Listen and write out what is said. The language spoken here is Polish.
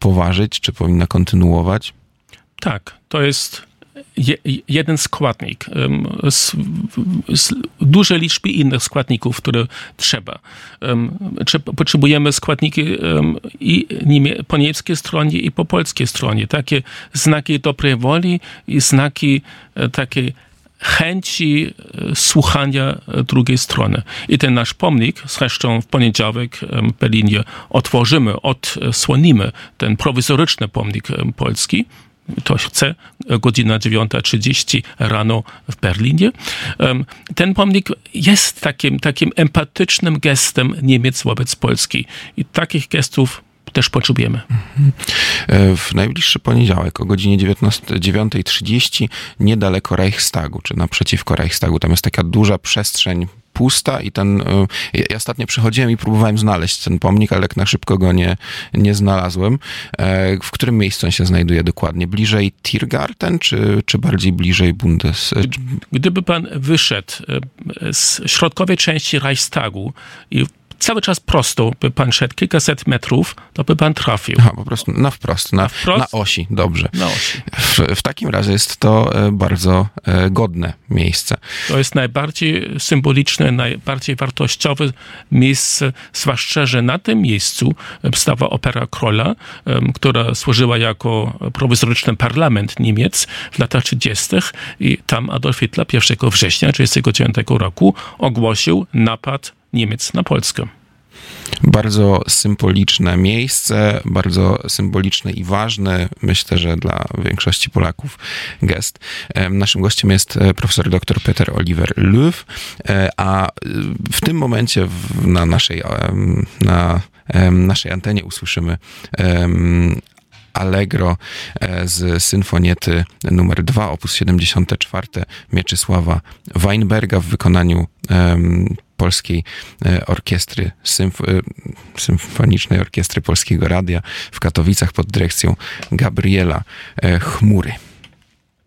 poważyć, czy powinna kontynuować? Tak, to jest jeden składnik z dużej liczby innych składników, które trzeba. Potrzebujemy składniki i po niemieckiej stronie, i po polskiej stronie. Takie znaki dobrej woli i znaki takiej chęci słuchania drugiej strony. I ten nasz pomnik, zresztą w poniedziałek w Berlinie odsłonimy ten prowizoryczny pomnik polski. To chce, godzina 9:30 rano w Berlinie. Ten pomnik jest takim empatycznym gestem Niemiec wobec Polski. I takich gestów też potrzebujemy. W najbliższy poniedziałek o godzinie 9:30 niedaleko Reichstagu, czy naprzeciwko Reichstagu, tam jest taka duża przestrzeń pusta i ja ostatnio przychodziłem i próbowałem znaleźć ten pomnik, ale na szybko go nie znalazłem. W którym miejscu on się znajduje dokładnie? Bliżej Tiergarten, czy bardziej bliżej Gdyby pan wyszedł z środkowej części Reichstagu i cały czas prosto by pan szedł kilkaset metrów, to by pan trafił. Po prostu na wprost, na osi, dobrze. Na osi. W takim razie jest to bardzo godne miejsce. To jest najbardziej symboliczne, najbardziej wartościowe miejsce, zwłaszcza, że na tym miejscu stała Opera Króla, która służyła jako prowizoryczny parlament Niemiec w latach 30. i tam Adolf Hitler 1 września 1939 roku ogłosił napad Niemiec na Polskę. Bardzo symboliczne miejsce, bardzo symboliczny i ważny, myślę, że dla większości Polaków gest. Naszym gościem jest profesor dr Peter Oliver Löw, a w tym momencie na naszej antenie usłyszymy Allegro z symfoniety numer 2, op. 74 Mieczysława Weinberga w wykonaniu Polskiej Orkiestry Symfonicznej Orkiestry Polskiego Radia w Katowicach pod dyrekcją Gabriela Chmury.